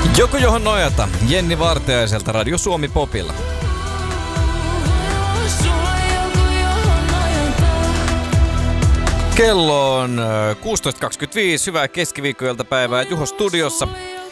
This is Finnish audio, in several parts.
Joku johon nojata. Jenni Vartiaiselta Radio Suomi Popilla. Kello on 16.25. Hyvää keskiviikkoiltapäivää Juho studiossa.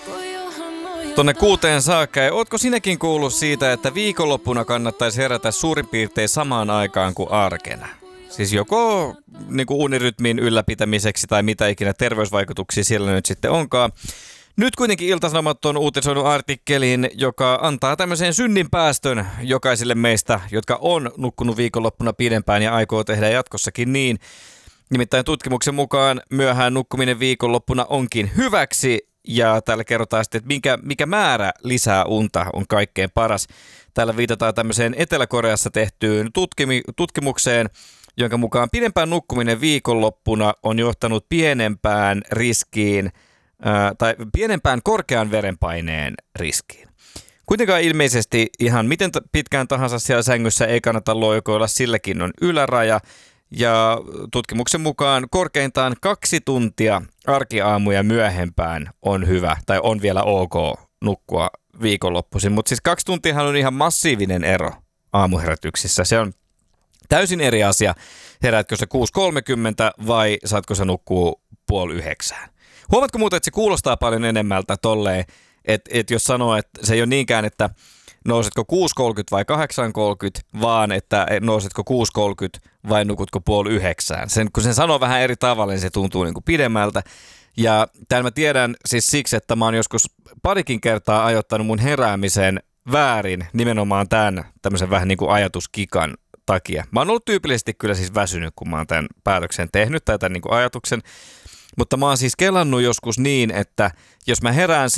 Tonne 6 saakka. Ja ootko sinäkin kuullut siitä, että viikonloppuna kannattaisi herätä suurin piirtein samaan aikaan kuin arkena? Siis joko niin kuin unirytmin ylläpitämiseksi tai mitä ikinä terveysvaikutuksia siellä nyt sitten onkaan. Nyt kuitenkin Ilta-Sanomat on uutisoinut artikkelin, joka antaa tämmöisen synninpäästön jokaiselle meistä, jotka on nukkunut viikonloppuna pidempään ja aikoo tehdä jatkossakin niin. Nimittäin tutkimuksen mukaan myöhään nukkuminen viikonloppuna onkin hyväksi ja täällä kerrotaan sitten, että mikä määrä lisää unta on kaikkein paras. Täällä viitataan tämmöiseen Etelä-Koreassa tehtyyn tutkimukseen, jonka mukaan pidempään nukkuminen viikonloppuna on johtanut pienempään riskiin tai pienempään korkean verenpaineen riskiin. Kuitenkaan ilmeisesti ihan miten pitkään tahansa siellä sängyssä ei kannata loikoilla, silläkin on yläraja. Ja tutkimuksen mukaan korkeintaan 2 tuntia arkiaamuja myöhempään on hyvä tai on vielä ok nukkua viikonloppuisin. Mutta siis 2 tuntiahan on ihan massiivinen ero aamuherätyksissä. Se on täysin eri asia, heräätkö sä 6.30 vai saatko sä nukkuu 8:30. Huomaatko muuten, että se kuulostaa paljon enemmältä tolleen, että jos sanoo, että se ei ole niinkään, että nousetko 6.30 vai 8.30, vaan että nousetko 6.30 vai nukutko 8:30. Kun sen sanoo vähän eri tavalla, niin se tuntuu niin kuin pidemmältä. Ja tämän mä tiedän siis siksi, että mä oon joskus parikin kertaa ajoittanut mun heräämisen väärin nimenomaan tämän tämmöisen vähän niin kuin ajatuskikan takia. Mä oon ollut tyypillisesti kyllä siis väsynyt, kun mä oon tämän päätöksen tehnyt tai tämän niin kuin ajatuksen. Mutta mä oon siis kelannut joskus niin, että jos mä herään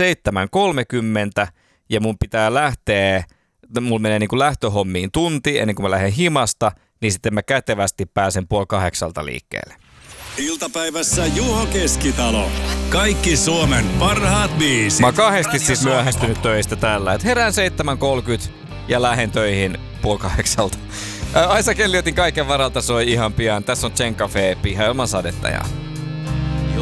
7.30 ja mun pitää lähteä, mulla menee niin kuin lähtöhommiin tunti ennen kuin mä lähden himasta, niin sitten mä kätevästi pääsen 7:30 liikkeelle. Iltapäivässä Juho Keskitalo. Kaikki Suomen parhaat biisit. Mä oon 2 siis myöhästynyt töistä tällä, että herään 7.30 ja lähden töihin 7:30. Aisa Kelliotin Kaiken varalta soi ihan pian. Tässä on Chen Cafe, Piha ilman sadetta ja